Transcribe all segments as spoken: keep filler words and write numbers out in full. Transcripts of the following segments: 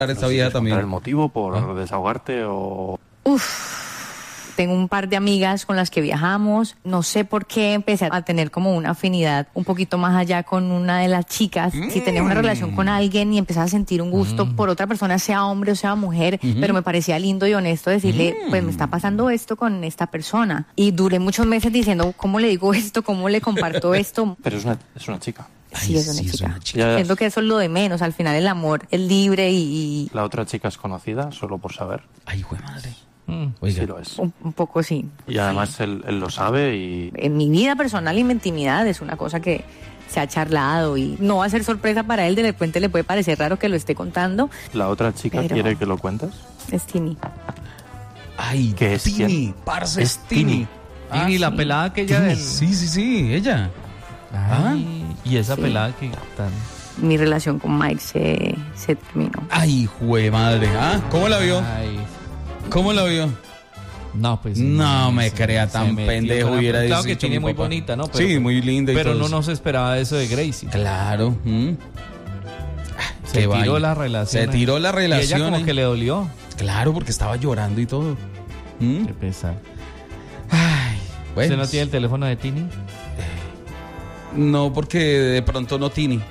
esta vieja también. ¿El motivo por ¿Ah? desahogarte o...? Uf, tengo un par de amigas con las que viajamos. No sé por qué empecé a tener como una afinidad un poquito más allá con una de las chicas. Mm. Si tenía una relación con alguien y empezaba a sentir un gusto mm. por otra persona, sea hombre o sea mujer, mm-hmm. pero me parecía lindo y honesto decirle, mm. pues me está pasando esto con esta persona. Y duré muchos meses diciendo, ¿cómo le digo esto? ¿Cómo le comparto esto? Pero es una, es una chica. Sí, Ay, es una sí, chica. es una chica. Siento que eso es lo de menos. Al final el amor es libre y... ¿La otra chica es conocida solo por saber? Ay, güey, madre. Mm, Oiga. Sí lo es. Un, un poco sí. Y además él, él lo sabe y... En mi vida personal y mi intimidad es una cosa que se ha charlado y no va a ser sorpresa para él. De repente le puede parecer raro que lo esté contando. ¿La otra chica pero... quiere que lo cuentes? Es Tini. Ay, ¿qué es Tini, parce, es Tini. Tini, ah, la sí. pelada que ella Tini. del... Sí, sí, sí, ella. Ay, ah, y esa sí. pelada que tan... Mi relación con Mike se, se terminó. Ay, jue madre. ¿Ah? ¿Cómo la vio? Ay. ¿Cómo la vio? No, pues... No se, me crea tan pendejo hubiera dicho. Claro que tiene muy bonita, ¿no? Pero, sí, muy linda y Pero todo no eso. nos esperaba eso de Gracie. Claro. ¿Mm? Se tiró vaya. la relación. Se tiró la relación. Y ella como que le dolió. Claro, porque estaba llorando y todo. ¿Mm? Qué pesar. Ay, bueno. ¿Usted no tiene el teléfono de Tini? No, porque de pronto no Tini.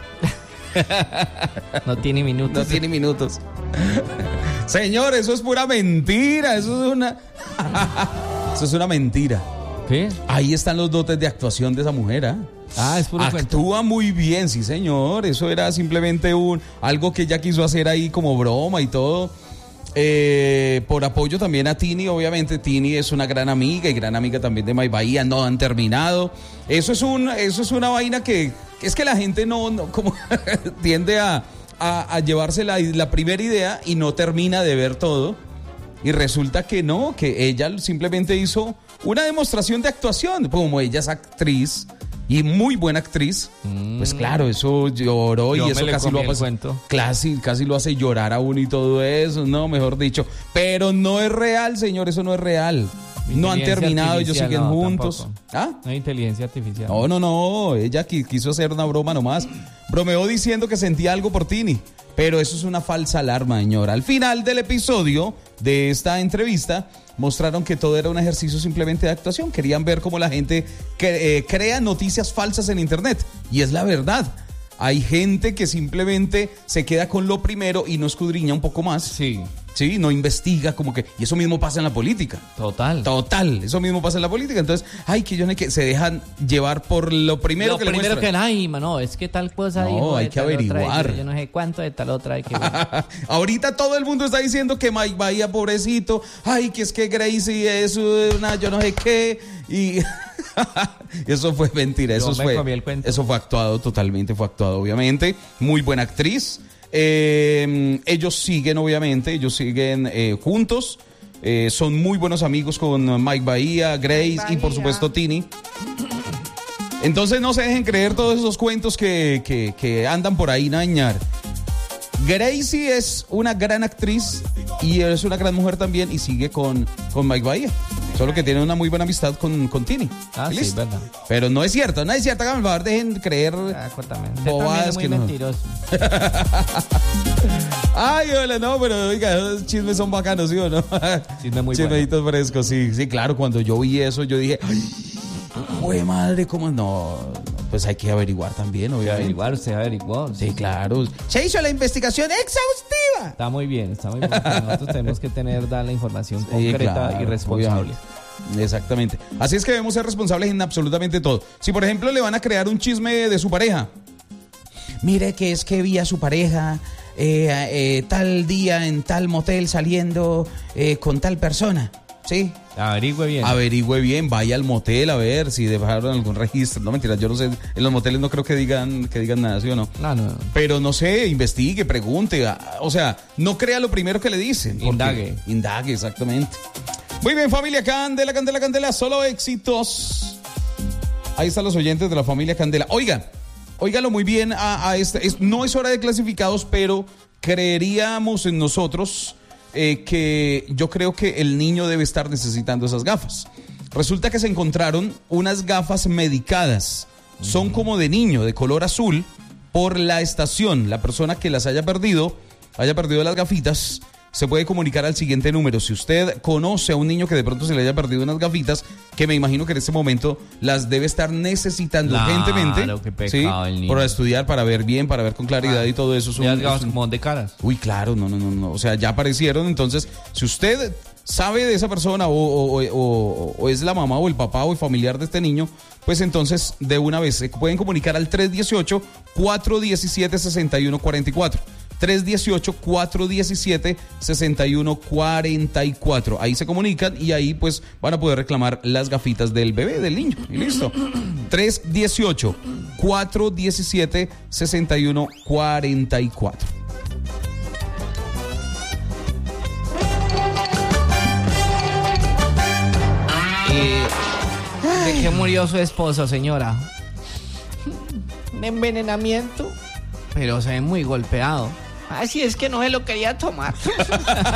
No tiene minutos. No tiene minutos. Señor, eso es pura mentira. Eso es una... Eso es una mentira. ¿Qué? Ahí están los dotes de actuación de esa mujer, ¿eh? Ah, es puro Actúa cuento. muy bien, sí, señor. Eso era simplemente un algo que ella quiso hacer ahí como broma y todo. Eh, por apoyo también a Tini, obviamente. Tini es una gran amiga y gran amiga también de Mike Bahía. No han terminado. Eso es un, eso es una vaina que, que es que la gente no, no como tiende a, a, a llevarse la, la primera idea y no termina de ver todo. Y resulta que no, que ella simplemente hizo una demostración de actuación. Como ella es actriz y muy buena actriz, mm. pues claro, eso lloró Yo y eso casi lo, hace, casi, casi lo hace llorar a uno y todo eso, no, mejor dicho. Pero no es real, señor, eso no es real. No han terminado, ellos siguen no, juntos. ¿Ah? No hay inteligencia artificial. No, no, no, ella quiso hacer una broma nomás. Bromeó diciendo que sentía algo por Tini. Pero eso es una falsa alarma, señora. Al final del episodio de esta entrevista, mostraron que todo era un ejercicio simplemente de actuación. Querían ver cómo la gente que, eh, crea noticias falsas en internet. Y es la verdad. Hay gente que simplemente se queda con lo primero y no escudriña un poco más. Sí. Sí, no investiga como que... Y eso mismo pasa en la política. Total. Total, eso mismo pasa en la política. Entonces, ay, que yo no hay que... Se dejan llevar por lo primero lo que primero le muestran. que... Ay, mano, es que tal cosa... No, dijo, hay que averiguar. Otra, yo no sé cuánto de tal otra hay que... Ahorita todo el mundo está diciendo que Mike Bahía, pobrecito. Ay, que es que Gracie es una... Yo no sé qué. Y... eso fue mentira. Eso fue, eso fue actuado totalmente. Fue actuado, obviamente. Muy buena actriz. Eh, ellos siguen, obviamente, ellos siguen eh, juntos, eh, son muy buenos amigos con Mike Bahía, Grace Bahía. Y por supuesto Tini. Entonces no se dejen creer todos esos cuentos que, que, que andan por ahí, nañar. Gracie es una gran actriz y es una gran mujer también y sigue con, con Mike Bahía. Solo que tiene una muy buena amistad con, con Tini. Ah, sí, verdad. Pero no es cierto, no es cierto. Háganme el favor, dejen creer ah, bobadas que no. Mentiroso. Ay, hola, no, pero oiga, esos chismes son bacanos, ¿sí o no? Chisme muy Chismeditos bueno. frescos, sí. Sí, claro, cuando yo vi eso, yo dije, ay, güey, madre, ¿cómo no? Pues hay que averiguar también, obviamente. Averiguar, usted averiguó. Sí, claro. Se hizo la investigación exhaustiva. Está muy bien, está muy bien. Nosotros tenemos que tener, dar la información sí, concreta claro, y responsable. Obviamente. Exactamente. Así es que debemos ser responsables en absolutamente todo. Si, por ejemplo, le van a crear un chisme de su pareja. Mire que es que vi a su pareja eh, eh, tal día en tal motel saliendo eh, con tal persona. ¿Sí? Averigüe bien. Averigüe bien, vaya al motel a ver si dejaron algún registro. No, mentira, yo no sé. En los moteles no creo que digan que digan nada, ¿sí o no? No, no. Pero no sé, investigue, pregunte. O sea, no crea lo primero que le dicen. Indague. Indague, exactamente. Muy bien, familia Candela, Candela, Candela, solo éxitos. Ahí están los oyentes de la familia Candela. Oiga, óigalo muy bien a, a este. Es, no es hora de clasificados, pero creeríamos en nosotros eh, que yo creo que el niño debe estar necesitando esas gafas. Resulta que se encontraron unas gafas medicadas. Son como de niño, de color azul, por la estación. La persona que las haya perdido haya perdido las gafitas, se puede comunicar al siguiente número. Si usted conoce a un niño que de pronto se le haya perdido unas gafitas, que me imagino que en este momento las debe estar necesitando claro, urgentemente, qué pecado, ¿sí? el niño. Para estudiar, para ver bien, para ver con claridad ah, y todo eso. Es un, ya es un... como de caras. Uy, claro, no, no, no, no. O sea, ya aparecieron. Entonces, si usted sabe de esa persona o, o, o, o, o es la mamá o el papá o el familiar de este niño, pues entonces de una vez se pueden comunicar al tres dieciocho, cuatro diecisiete, sesenta y uno cuarenta y cuatro. tres dieciocho, cuatro diecisiete, sesenta y uno cuarenta y cuatro. Ahí se comunican y ahí pues van a poder reclamar las gafitas del bebé, del niño. Y listo. tres dieciocho, cuatro diecisiete, sesenta y uno cuarenta y cuatro. ¿De qué murió su esposo, señora? De envenenamiento. Pero se ve muy golpeado. Así es que no se lo quería tomar.